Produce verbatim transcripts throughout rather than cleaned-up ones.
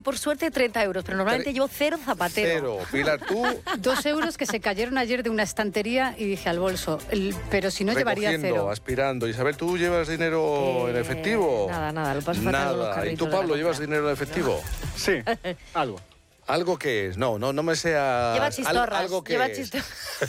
Por suerte treinta euros, pero normalmente llevo cero zapatero. Cero. Pilar, tú... Dos euros que se cayeron ayer de una estantería y dije al bolso, el, pero si no llevaría cero. Aspirando. Isabel, ¿tú llevas dinero Eh, en efectivo? Nada, nada, lo paso fatal con los Nada. ¿Y carritos tú, de la Pablo, llevas compra. dinero en efectivo? Sí, algo. ¿Algo que es? No, no, no me sea... Lleva chistorras, Al, algo que lleva es. chistorras.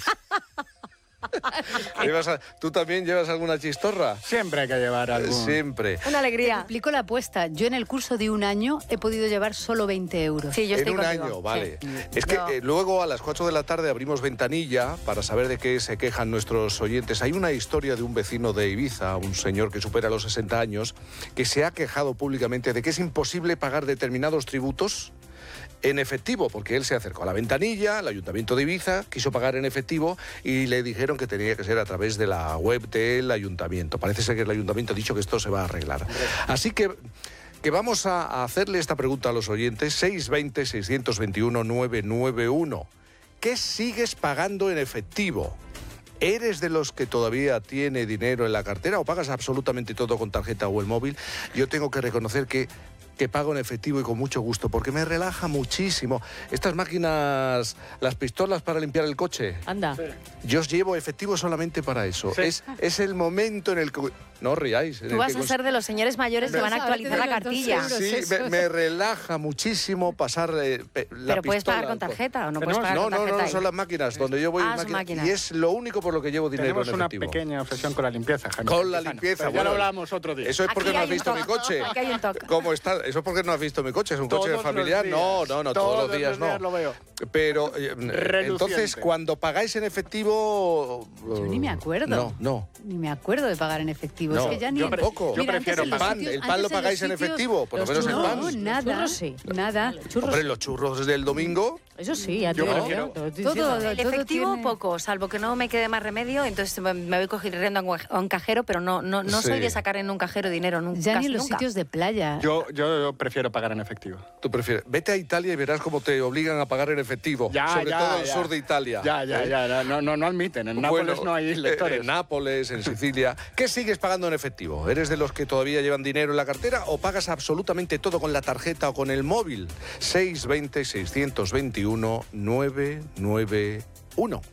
¿Llevas a- ¿Tú también llevas alguna chistorra? Siempre hay que llevar algo. Siempre. Una alegría. Explico la apuesta. Yo en el curso de un año he podido llevar solo veinte euros. Sí, yo En estoy un contigo. año, vale. Sí. Es que No. eh, luego a las cuatro de la tarde abrimos ventanilla para saber de qué se quejan nuestros oyentes. Hay una historia de un vecino de Ibiza, un señor que supera los sesenta años, que se ha quejado públicamente de que es imposible pagar determinados tributos en efectivo, porque él se acercó a la ventanilla, el Ayuntamiento de Ibiza quiso pagar en efectivo y le dijeron que tenía que ser a través de la web del Ayuntamiento. Parece ser que el Ayuntamiento ha dicho que esto se va a arreglar. Así que... que vamos a hacerle esta pregunta a los oyentes, seis dos cero, seis dos uno, nueve nueve uno. ¿Qué sigues pagando en efectivo? ¿Eres de los que todavía tiene dinero en la cartera o pagas absolutamente todo con tarjeta o el móvil? Yo tengo que reconocer que, que pago en efectivo y con mucho gusto, porque me relaja muchísimo. Estas máquinas, las pistolas para limpiar el coche, Anda. yo os llevo efectivo solamente para eso. Sí. Es, es el momento en el que... No os riáis. en Tú el vas que a cons- ser de los señores mayores que Pero van a sabes actualizar de la los dos cartilla. euros. Sí, eso me, es. me relaja muchísimo pasar eh, pe- la Pero puedes pistola pagar con al co- tarjeta o no Tenemos- puedes pagar No, con no, tarjeta. no, ahí? son las máquinas. Donde yo voy Ah, es son máquina. máquinas. Y es lo único por lo que llevo dinero Tenemos en una efectivo. pequeña obsesión con la limpieza, Jaime. Con la Quintana. limpieza, Pero ya bueno. lo hablamos otro día. Eso es porque Aquí no has hay un visto mi toque. coche. Aquí hay un toque. ¿Cómo está? Eso es porque no has visto mi coche. Es un coche Todos los familiar. días. No, no, no, todos, Todos los días los no. días lo veo. Pero eh, Reluciente. entonces cuando pagáis en efectivo... Yo ni me acuerdo. No, no. Ni me acuerdo de pagar en efectivo. No, es que ya ni yo en- tampoco. Yo Mira, antes prefiero en los pan. sitios- ¿El pan antes lo en los pagáis en sitios- efectivo? Por lo los menos el churros, pan. No, Los nada. churros sí. Nada. Churros. Hombre, los churros del domingo... Eso sí, ya te Yo digo prefiero- yo, te lo estoy Todo- diciendo. El todo efectivo tiene- poco, salvo que no me quede más remedio, entonces me me voy corriendo a un- a un cajero, pero no, no, no soy Sí. de sacar en un cajero dinero nunca. Ya ni casi en los nunca. sitios de playa. Yo, yo, yo prefiero pagar en efectivo. Tú prefieres. Vete a Italia y verás cómo te obligan a pagar en efectivo. Ya, sobre ya, todo el ya. sur de Italia. Ya, ya, ¿Eh? ya, ya. No, no, no admiten. En Bueno, Nápoles no hay eh, lectores. En Nápoles, en Sicilia. ¿Qué sigues pagando en efectivo? ¿Eres de los que todavía llevan dinero en la cartera o pagas absolutamente todo con la tarjeta o con el móvil? seis dos cero, seis dos uno, nueve nueve uno.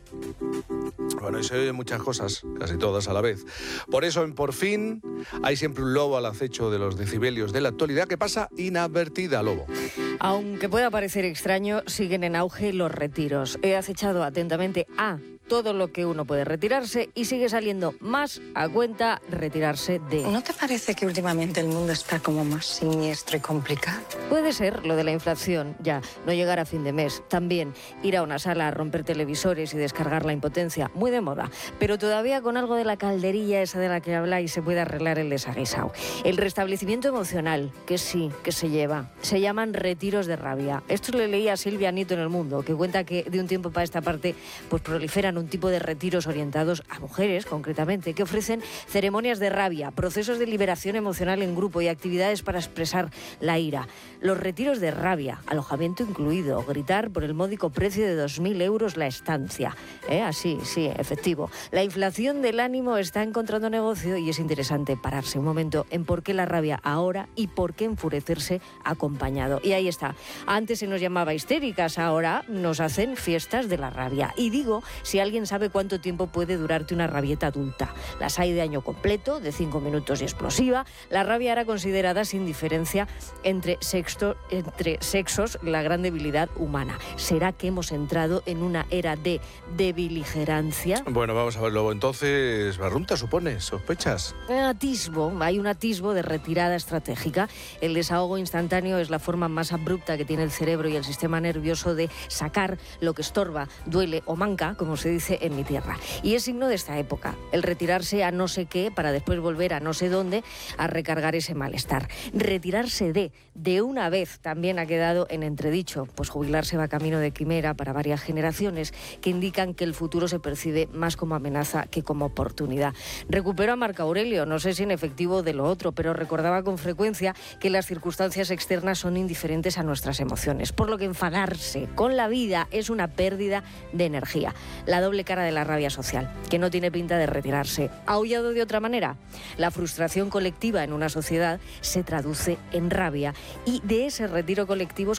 Bueno, y se oyen muchas cosas, casi todas a la vez. Por eso, en Por Fin, hay siempre un lobo al acecho de los decibelios de la actualidad que pasa inadvertida, lobo. Aunque pueda parecer extraño, siguen en auge los retiros. He acechado atentamente a todo lo que uno puede retirarse y sigue saliendo más a cuenta retirarse de. ¿No te parece que últimamente el mundo está como más siniestro y complicado? Puede ser lo de la inflación, ya, no llegar a fin de mes. También ir a una sala a romper televisores y descargar la impotencia, muy de moda. Pero todavía con algo de la calderilla esa de la que habláis se puede arreglar el desaguisado. El restablecimiento emocional, que sí, que se lleva. Se llaman retiros de rabia. Esto le leí a Silvia Nieto en El Mundo, que cuenta que de un tiempo para esta parte pues proliferan un tipo de retiros orientados a mujeres, concretamente, que ofrecen ceremonias de rabia, procesos de liberación emocional en grupo y actividades para expresar la ira. Los retiros de rabia, alojamiento incluido, gritar por el módico precio de dos mil euros la estancia. ¿Eh? Así, sí, efectivo. La inflación del ánimo está encontrando negocio y es interesante pararse un momento en por qué la rabia ahora y por qué enfurecerse acompañado. Y ahí está. Antes se nos llamaba histéricas, ahora nos hacen fiestas de la rabia. Y digo, si alguien sabe cuánto tiempo puede durarte una rabieta adulta. Las hay de año completo, de cinco minutos y explosiva. La rabia era considerada sin diferencia entre, sexto, entre sexos la gran debilidad humana. ¿Será que hemos entrado en una era de debiligerancia? Bueno, vamos a ver, lobo. Entonces, Barrunta, supones, sospechas. Un atisbo, hay un atisbo de retirada estratégica. El desahogo instantáneo es la forma más abrupta que tiene el cerebro y el sistema nervioso de sacar lo que estorba, duele o manca, como se dice en mi tierra. Y es signo de esta época, el retirarse a no sé qué para después volver a no sé dónde a recargar ese malestar. Retirarse de, de una vez, también ha quedado en entredicho, pues jubilarse va camino de quimera para varias generaciones que indican que el futuro se percibe más como amenaza que como oportunidad. Recupero a Marco Aurelio, no sé si en efectivo de lo otro, pero recordaba con frecuencia que las circunstancias externas son indiferentes a nuestras emociones, por lo que enfadarse con la vida es una pérdida de energía. La la doble cara de la rabia social, que no tiene pinta de retirarse. ¿Aullado de otra manera? La frustración colectiva en una sociedad se traduce en rabia y de ese retiro colectivo